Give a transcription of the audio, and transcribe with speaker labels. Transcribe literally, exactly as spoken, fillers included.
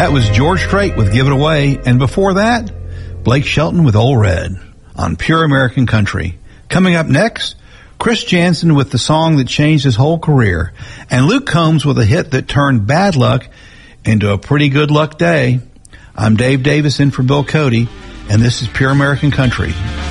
Speaker 1: That was George Strait with Give It Away, and before that, Blake Shelton with Old Red on Pure American Country. Coming up next, Chris Janson with the song that changed his whole career, and Luke Combs with a hit that turned bad luck into a pretty good luck day. I'm Dave Davis in for Bill Cody, and this is Pure American Country.